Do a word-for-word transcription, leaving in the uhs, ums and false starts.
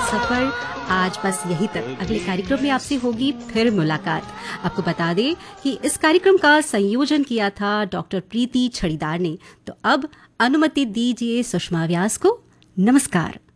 सफर आज बस यहीं तक। अगले कार्यक्रम में आपसे होगी फिर मुलाकात। आपको बता दें कि इस कार्यक्रम का संयोजन किया था डॉक्टर प्रीति छड़ीदार ने। तो अब अनुमति दीजिए सुषमा व्यास को। नमस्कार।